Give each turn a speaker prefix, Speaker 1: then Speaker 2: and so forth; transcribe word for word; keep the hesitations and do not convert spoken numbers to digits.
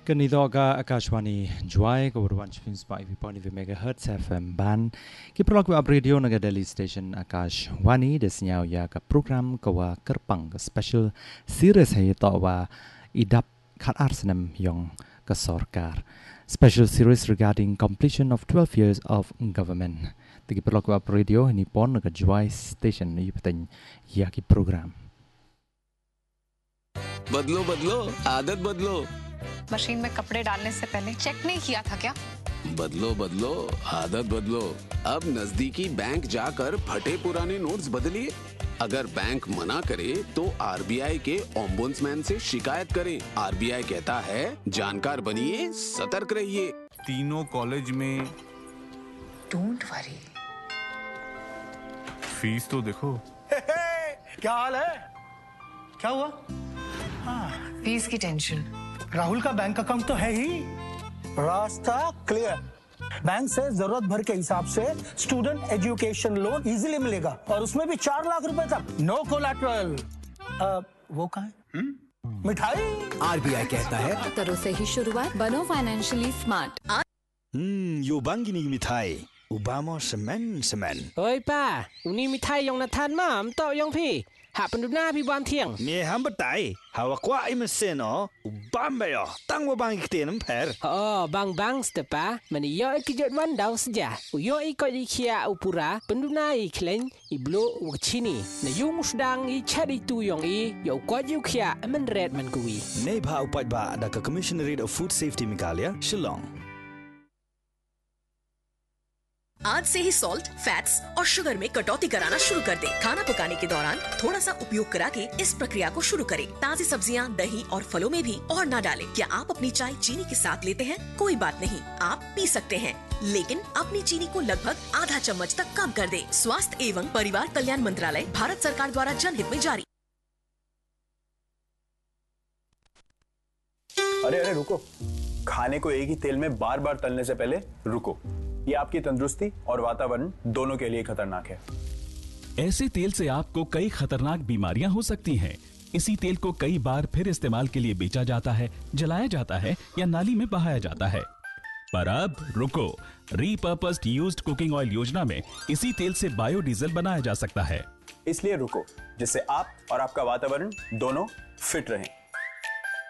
Speaker 1: Kanidoga Akashwani Juai Kawan Chifins by Viponi Megahertz F M Ban Kiprolog Ab Radio Naga Delhi Station Akashwani Desnyao ya ka program kawa kerpang ka special series hai tawa idap khat arsenam yong ka sorkar special series regarding completion of twelve years of government the Kiprolog Ab Radio ni pon naga Juai Station ni pateng ya ki program
Speaker 2: बदलो बदलो आदत बदलो
Speaker 3: machine में कपड़े डालने से पहले check नहीं किया था क्या?
Speaker 2: बदलो बदलो आदत बदलो अब नजदीकी बैंक जाकर फटे पुराने नोट्स बदलिए अगर बैंक मना करे तो आरबीआई के ओम्बुड्समैन से शिकायत करें आरबीआई कहता है जानकार बनिए सतर्क रहिए
Speaker 4: तीनों कॉलेज में
Speaker 3: डोंट वरी
Speaker 4: फीस तो देखो
Speaker 5: क्या हाल है क्या हुआ
Speaker 3: हाँ, फीस की टेंशन
Speaker 5: राहुल का बैंक अकाउंट तो है ही रास्ता क्लियर बैंक से जरूरत भर के हिसाब से स्टूडेंट एजुकेशन लोन इजीली मिलेगा और उसमें भी चार लाख रुपए तक नो कोलैटरल वो कहाँ है मिठाई
Speaker 6: आरबीआई कहता है
Speaker 7: तरो से ही शुरुआत बनो financially smart
Speaker 6: hmm yo bangi ni mitai ubamo semen semen
Speaker 8: Oi pa uni mitai yang nathan mam to yang pi ha penduna pi ban thiang
Speaker 6: ni ham batai hawa kwa imeseno ubamba yo tang wo bang ikten per
Speaker 8: oh bang bang stepa mani yo ikijot wan daw saja yo iko ikia upura penduna i kleng i blo wachini na yung sedang i chadi tu yang i yo kwa yu kia men red man kui
Speaker 6: nei bha upat ba da ka commissionerate of food safety Meghalaya Shillong
Speaker 9: आज से ही salt, fats और sugar में कटौती कराना शुरू कर दें। खाना पकाने के दौरान थोड़ा सा उपयोग करा के इस प्रक्रिया को शुरू करें। ताज़ी सब्जियां, दही और फलों में भी और ना डालें। क्या आप अपनी चाय चीनी के साथ लेते हैं? कोई बात नहीं, आप पी सकते हैं, लेकिन अपनी चीनी को लगभग आधा चम्मच तक कम कर दें। स्वास्थ्य एवं परिवार कल्याण मंत्रालय, भारत सरकार द्वारा जनहित में जारी।
Speaker 10: अरे अरे रुको, खाने को एक ही तेल में बार बार तलने से पहले रुको। ये आपकी तंदुरुस्ती और वातावरण दोनों के लिए खतरनाक है।
Speaker 11: ऐसे तेल से आपको कई खतरनाक बीमारियां हो सकती हैं। इसी तेल को कई बार फिर इस्तेमाल के लिए बेचा जाता है, जलाया जाता है या नाली में बहाया जाता है। पर अब रुको, रीपर्पस्ड यूज्ड कुकिंग ऑयल योजना में इसी तेल से बायोडीजल बनाया जा सकता है।
Speaker 10: इसलिए रुको, जिससे आप और आपका वातावरण दोनों फिट रहें।